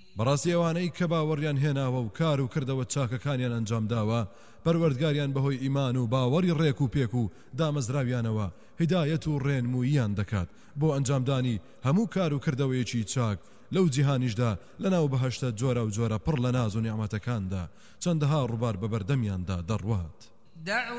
بەڕاستی ئەوانەی کە باوەڕیان هێناوە و کار و کردەوە چاکەکانیان ئەنجام داوە پەروەردگاریان بەهۆی ئیمان و باوەڕی ڕێک و پێک و دامەزراویانەوە هیدایەت و ڕێنمووییان دەکات بۆ ئەنجامدانی هەموو کار و کردەوەیەکی چاک لەو جیهانیشدا لەناو بەهەشتە جۆرە و جۆرە پڕ لە ناز و نیعمەتەکاندا چەندەها ڕووبار بە بەردەمیاندا دەڕوات.